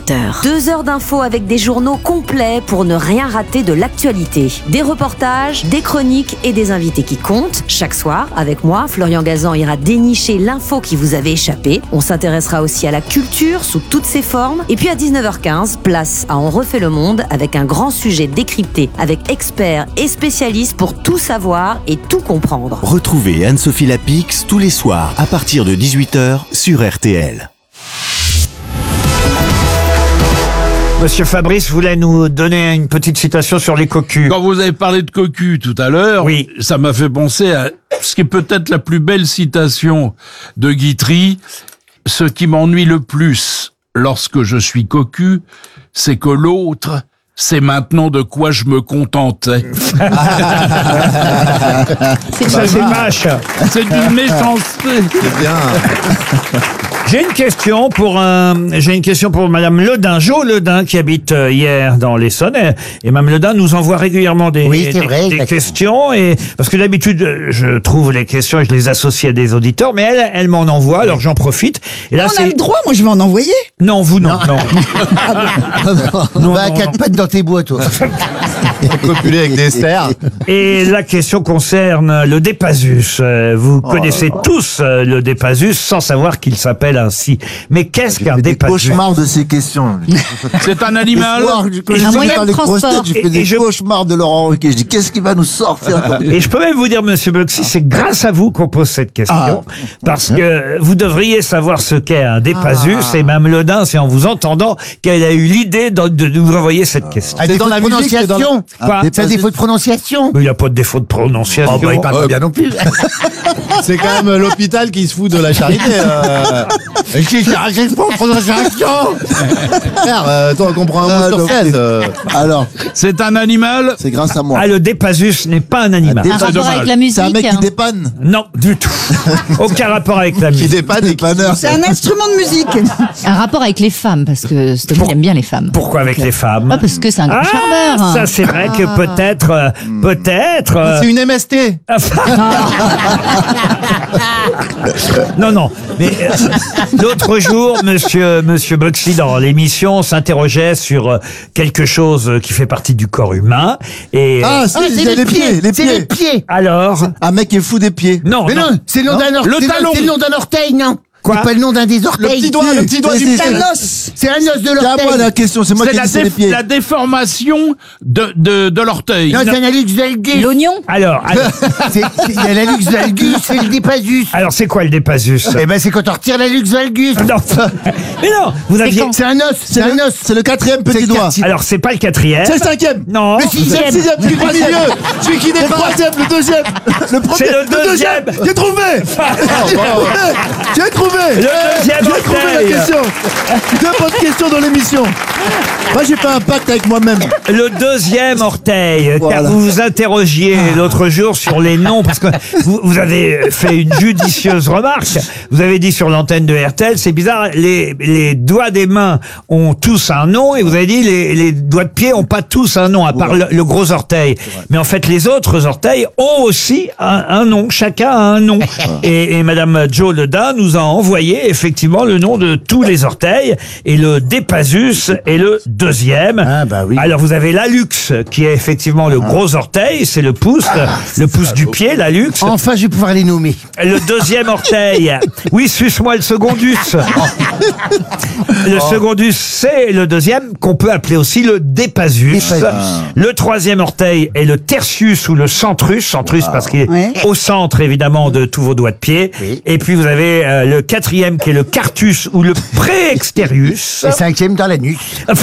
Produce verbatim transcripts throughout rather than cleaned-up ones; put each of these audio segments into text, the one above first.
dix-huit heures. Deux heures d'infos avec des journaux complets pour ne rien rater de l'actualité. Des reportages, des chroniques et des invités qui comptent. Chaque soir, avec moi, Florian Gazan ira dénicher l'info qui vous avait échappé. On s'intéressera aussi à la culture sous toutes ses formes. Et puis à dix-neuf heures quinze, place à On refait le monde avec un grand sujet décrypté avec experts et spécialistes pour tout savoir et tout comprendre. Retrouvez Anne-Sophie Lapix tous les soirs à partir de dix-huit heures sur R T L. Monsieur Fabrice voulait nous donner une petite citation sur les cocus. Quand vous avez parlé de cocu tout à l'heure, oui. Ça m'a fait penser à ce qui est peut-être la plus belle citation de Guitry. Ce qui m'ennuie le plus lorsque je suis cocu, c'est que l'autre, c'est maintenant de quoi je me contentais. C'est ça, c'est vache. C'est une méchanceté. C'est bien. J'ai une question pour un, j'ai une question pour Madame Ledin, Jo Ledin, qui habite euh, hier dans l'Essonne. Et Madame Ledin nous envoie régulièrement des, oui, des, vrai, des questions. Et parce que d'habitude, je trouve les questions et je les associe à des auditeurs, mais elle, elle m'en envoie. Alors j'en profite. Et là, on c'est a le droit, moi je vais en envoyer. Non, vous non, non. On va à quatre pattes dans tes bois, toi. Copuler avec des stères. Et la question concerne le Dépasus. Euh, Vous Oh connaissez là là. tous euh, le Dépasus sans savoir qu'il s'appelle ainsi. Mais qu'est-ce qu'un Des Dépasus? cauchemars de ces questions. C'est un animal. Le soir, quand je un suis moyen dans de les grosses transport. têtes, je fais Et- et des je- cauchemars de Laurent Ruquier. Je dis, qu'est-ce qu'il va nous sortir? Et je peux même vous dire, Monsieur Boxy, c'est grâce à vous qu'on pose cette question, parce que vous devriez savoir ce qu'est un Dépasus, et Mme Ledin, c'est en vous entendant qu'elle a eu l'idée de, de nous envoyer cette question. À défaut de prononciation. Quoi? C'est un défaut de prononciation. Mais il n'y a pas de défaut de prononciation. Oh, bah, il parle pas bien non plus. C'est quand même l'hôpital qui se fout de la charité. Euh... Et qui n'arrive pas en prononciation. Frère, euh, toi, on comprend un mot sur seize. euh. Alors, C'est un animal. c'est grâce à moi. Ah, le Dépasus n'est pas un animal. Un rapport dommage. avec la musique. C'est un mec qui hein. dépanne. Non, du tout. Aucun rapport avec la Qui musique. dépanne et qui C'est un instrument de musique. Un rapport avec les femmes, parce que cet homme, il aime bien les femmes. Pourquoi avec les femmes? Ah, parce que c'est un grand charmeur. ça c'est vrai que peut-être, euh, peut-être. euh, C'est une M S T. Non, non. Mais euh, l'autre jour, Monsieur Monsieur Boxy dans l'émission s'interrogeait sur euh, quelque chose qui fait partie du corps humain. Et Ah, Ah, c'est c'est les pieds. Les C'est les pieds. pieds. alors, Un mec qui est fou des pieds. non, Mais non, c'est le nom d'un orteil. Le talon. C'est le nom d'un orteil, non. Quoi? C'est pas le nom d'un des Le orteils. petit doigt, le petit doigt C'est du c'est pied. un os. C'est un os de C'est à moi l'orteil. la question, c'est moi C'est qui la, dis c'est les déf- pieds. la déformation de, de, de l'orteil. Non, c'est un hallux valgus. L'oignon. alors, alors, C'est- Il y a l'hallux valgus, c'est le Dépasus. alors, c'est quoi le Dépasus? Eh ben, c'est quand on retire l'hallux valgus. Non, mais non, vous aviez. C'est un os, c'est un os. C'est le quatrième C'est petit le doigt. quartier. Alors, c'est pas le quatrième. C'est le cinquième. Non. Le C'est sixième. le sixième, celui du milieu. Celui qui n'est pas. Le troisième, le deuxième. Le premier. C'est le deuxième. J'ai trouvé. J'ai trouvé. Le deuxième J'ai trouvé la orteil. question. Deux bonnes questions dans l'émission. Moi, j'ai fait un pacte avec moi-même. Le deuxième orteil, car Voilà. vous vous interrogiez l'autre jour sur les noms, parce que vous, vous avez fait une judicieuse remarque. Vous avez dit sur l'antenne de R T L, c'est bizarre, les, les doigts des mains ont tous un nom, et vous avez dit les, les doigts de pied ont pas tous un nom, à part le, le gros orteil. Mais en fait, les autres orteils ont aussi un, un nom. Chacun a un nom. Et, et Madame Jo Ledin nous a envoyé effectivement le nom de tous les orteils, et le Dépasus est le deuxième. Ah, bah oui. Alors vous avez l'allux, qui est effectivement le gros orteil, c'est le pouce, le pouce du pied, l'allux. Enfin, je vais pouvoir les nommer. Le deuxième orteil, oui, suce-moi le secondus. Le secondus, c'est le deuxième, qu'on peut appeler aussi le Dépasus. Dépasus. Le troisième orteil est le tertius ou le centrus, centrus parce qu'il est Ouais. au centre évidemment de tous vos doigts de pied. Oui. Et puis vous avez euh, le quatrième qui est le quartus ou le préexterius. Le cinquième dans l'anus.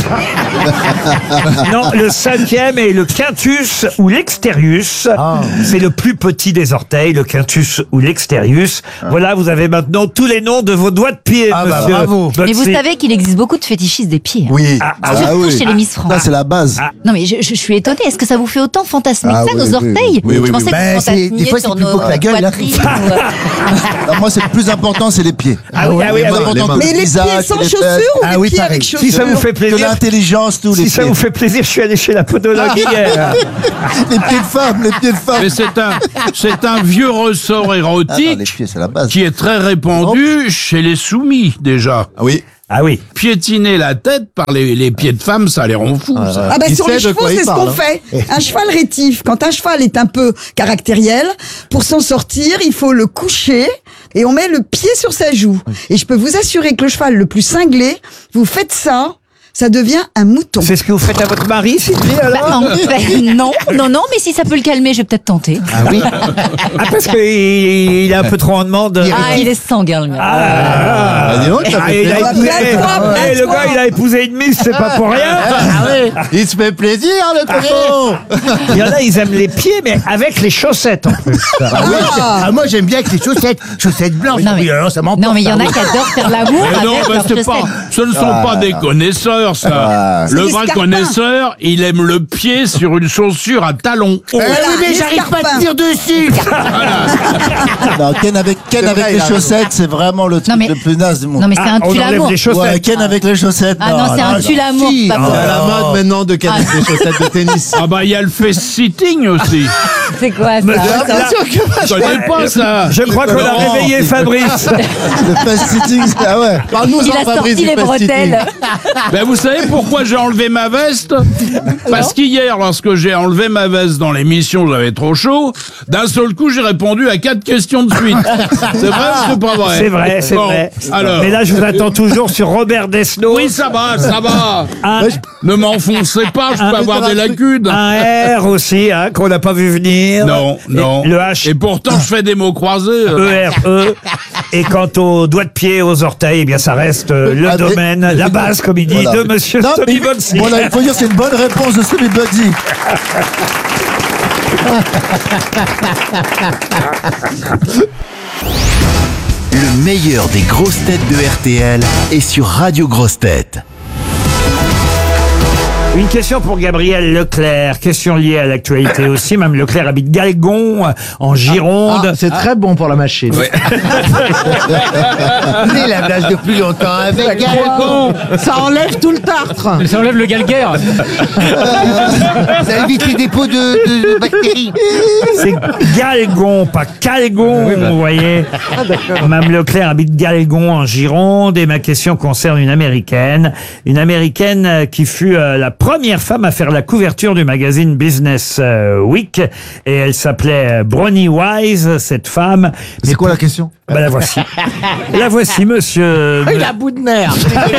Non, le cinquième est le quintus ou l'exterius. Ah. C'est le plus petit des orteils, le quintus ou l'exterius. Voilà, vous avez maintenant tous les noms de vos doigts de pied, Ah bah monsieur. bravo. Mais vous Boxy. savez qu'il existe beaucoup de fétichistes des pieds. hein. Oui. Ah, ah, Surtout oui. chez les Miss France. Ça, c'est la base. Non mais je, je, je suis étonnée. Est-ce que ça vous fait autant fantasmer Ah que ça, oui, nos oui, orteils oui, oui, Je pensais oui. que Ben, vous c'est- des fantasmiez fois, c'est sur plus nos beau que la gueule, hein. poitrines ou, euh, Non, moi, c'est le plus important, c'est les pieds. Ah oui, ah oui, Le ah plus oui. important que Mais le les visage, pieds sans que les chaussures fesses, ou Ah les oui, pieds pareil. avec Si chaussures ça vous fait que plaisir, l'intelligence, tous les si ça pieds. vous fait plaisir, je suis allé chez la podologue hier. Les pieds de femme, les pieds de femme. Mais c'est un, c'est un vieux ressort Ah non, les érotique pieds, c'est la base. qui est très répandu chez les soumis, déjà. Ah oui. Ah oui. Piétiner la tête par les, les pieds de femme, ça les rend fous. ça. Ah bah Il sur sait les de chevaux, quoi il c'est ce parle, qu'on hein. fait. Un cheval rétif, quand un cheval est un peu caractériel, pour s'en sortir, il faut le coucher et on met le pied sur sa joue. Et je peux vous assurer que le cheval le plus cinglé, vous faites ça, ça devient un mouton. C'est ce que vous faites à votre mari, Sylvie, alors? Non, ben, non, non, non, mais si ça peut le calmer, je vais peut-être tenter. Ah oui. Ah, parce qu'il il est un peu trop en demande. Ah, il est sanguin, le mec. Ah, Ah, dis donc, ça Ah, fait il a plaisir. épousé, Plains-toi, eh, le plains-toi. gars, il a épousé une miss, c'est pas pour rien. Ah oui, il se fait plaisir, le coco. Il y en a, ils aiment les pieds, mais avec les chaussettes en plus. Ah oui, ah, moi j'aime bien avec les chaussettes, chaussettes blanches. Non, mais- Oui, alors, ça m'emporte. Non, mais il y en a ça. qui adorent faire l'amour Mais non, avec bah, leurs c'est pas, chaussettes. ce ne sont pas des connaisseurs, ça. Ah. Le C'est des vrai scarpins. connaisseur, il aime le pied sur une chaussure à talons hauts. Eh oui, mais les j'arrive pas à scarpins. tenir dessus. Non, Ken avec, Ken C'est avec vrai, les il a raison. chaussettes, c'est vraiment le truc Non, mais- le plus naze du monde. Non, mais c'est Ah, un on enlève tue-l'amour. les chaussettes. Ouais, Ken avec les chaussettes. Ah non, c'est un tue-l'amour, si. c'est pas Ah, bon. C'est à la mode maintenant de Ken avec Ah. les chaussettes de tennis. Ah bah il y a le face-sitting aussi. C'est quoi Mais- ça Attention que Je connais pas ça. Je crois qu'on a Non, réveillé c'est- Fabrice. le fast sitting, c'est- ah ouais. Parle-nous Il a sorti les bretelles. Ben vous savez pourquoi j'ai enlevé ma veste? Parce qu'hier, lorsque j'ai enlevé ma veste dans l'émission, j'avais trop chaud. D'un seul coup, j'ai répondu à quatre questions de suite. C'est vrai ou c'est pas vrai? C'est vrai, c'est Bon, vrai. Alors. Mais là, je vous attends toujours sur Robert Desnos. Oui, ça va, ça va. Un, Ne m'enfoncez pas, je peux avoir des lacunes. un R aussi, hein, qu'on n'a pas vu venir. Non, Et non. le H. Et pourtant, je fais des mots croisés. E R E. Et quant aux doigts de pied, aux orteils, eh bien, ça reste euh, le Ah, mais- domaine, la base, comme il dit, Voilà. de Monsieur Non, Tommy mais- Boxy. Voilà, il faut dire que c'est une bonne réponse de Tommy Buddy. Le meilleur des grosses têtes de R T L est sur Radio Grosses Têtes. Une question pour Gabriel Leclerc, question liée à l'actualité aussi. Mme Leclerc habite Galgon, en Gironde. Ah, c'est très bon pour la machine. C'est la blague depuis longtemps avec Galgon. Ça enlève tout le tartre. Ça enlève le galguerre. Ça évite les dépôts de, de- de bactéries. C'est Galgon, pas Calgon, vous voyez. Mme Leclerc habite Galgon en Gironde et ma question concerne une Américaine. Une Américaine euh, qui fut euh, la première femme à faire la couverture du magazine Business euh, Week. Et elle s'appelait euh, Bronnie Wise, cette femme. C'est quoi la question? Bah, la voici. La voici, monsieur. Il a bout de nerf.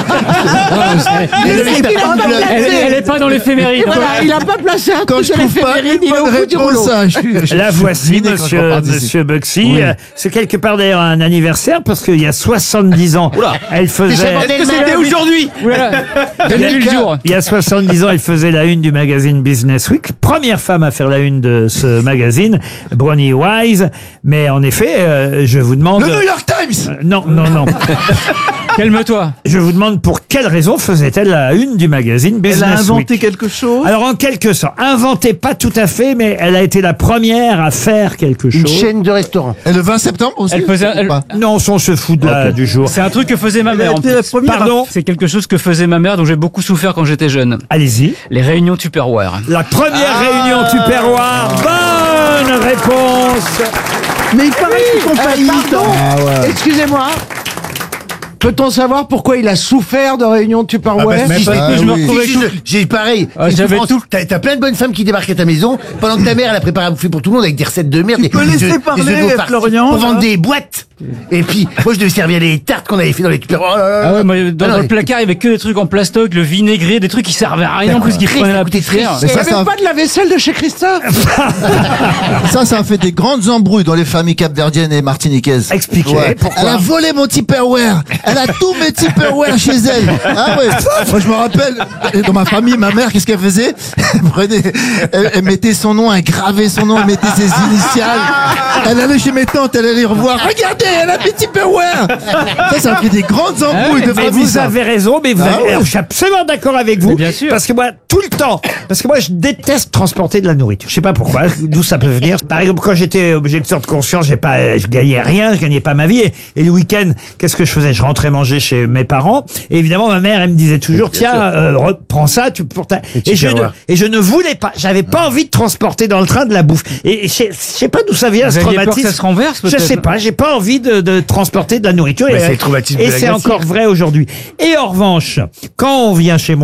Elle, elle est pas dans l'éphéméride. Voilà, il a pas placé un Quand truc je de trouve pas l'éphéméride, une il est au bonne bout du rouleau. réponse, hein, je suis- je La suis voici, vidé quand je monsieur, repars d'ici. monsieur Buxy. Oui. Euh, C'est quelque part d'ailleurs un anniversaire parce qu'il y a soixante-dix ans, elle faisait. Est-ce que c'était aujourd'hui Voilà. Donnez-lui le jour. Il y a soixante-dix ans, elle faisait la une du magazine Business Week. Première femme à faire la une de ce magazine, Bronnie Wise. Mais en effet, euh, je vous demande. Le New York Times. Euh, non, non, non. Calme-toi. Je vous demande pour quelle raison faisait-elle la une du magazine Elle Business a inventé Week. quelque chose. Alors en quelque sorte, inventée pas tout à fait, mais elle a été la première à faire quelque chose. Une chaîne de restaurants. Et le vingt septembre aussi. Elle faisait- ou elle- pas Non, on se fout de la, du jour. C'est un truc que faisait ma Elle a mère. en été plus. la première à- Pardon. C'est quelque chose que faisait ma mère dont j'ai beaucoup souffert quand j'étais jeune. Allez-y. Les réunions Tupperware. La première réunion Tupperware. Bonne réponse. Mais il paraît qu'ils font Euh, faillite. pardon. Ah ouais. Excusez-moi. Peut-on savoir pourquoi il a souffert de réunion Tupperware? Si, Ah je- je me si, retrouvais si, je- J'ai pareil. Ah, Et j'avais France, tout. T'as t'as plein de bonnes femmes qui débarquent à ta maison pendant que ta mère elle a préparé à bouffer pour tout le monde avec des recettes de merde. Tu peux laisser parler, Florian, Pour vendre là. des boîtes. Et puis moi je devais servir les tartes qu'on avait fait dans les Tupperware. Oh là là là. Ah ouais, moi, dans, Ah non, dans le mais- placard, il y avait que des trucs en plastoc, le vinaigre, des trucs qui servaient à rien en plus, qui Triste, prenaient ça la coûtait poussière. triste. Mais Il ça, n'y ça, avait pas de la vaisselle de chez Christophe? ça, ça a fait des grandes embrouilles dans les familles capverdiennes et martiniquaises. Expliquez. Ouais. Pourquoi Elle a volé mon Tupperware. Elle a tous mes Tupperware chez elle. Ah ouais. Moi, je me rappelle, dans ma famille, ma mère, qu'est-ce qu'elle faisait? Elle prenait, elle, elle mettait son nom, elle gravait son nom, elle mettait ses initiales. Elle allait chez mes tantes, elle allait revoir. Regardez, elle a mes Tupperware. Ça, ça a fait des grandes embrouilles de Mais famille. vous ça. avez raison, mais vous Ah avez- ouais. alors, je suis absolument d'accord avec vous. Mais bien sûr. Parce que moi, tout le temps, parce que moi, je déteste transporter de la nourriture. Je sais pas pourquoi, d'où ça peut venir. Par exemple, quand j'étais objecteur de conscience, j'ai pas, je gagnais rien, je gagnais pas ma vie. Et, et le week-end, qu'est-ce que je faisais? Je rentrais manger chez mes parents. Et évidemment, ma mère, elle me disait toujours, tiens, euh, reprends ça, tu pour ta... Et je, ne, et je ne voulais pas, j'avais pas envie de transporter dans le train de la bouffe. Et je sais- je sais pas d'où ça vient, Vous ce aviez peur que traumatisme. ça se renverse, Je peut-être sais pas, j'ai pas envie permis de, de transporter de la nourriture. Mais et c'est le traumatisme de et la c'est glacière. encore vrai aujourd'hui. Et en revanche, quand on vient chez moi,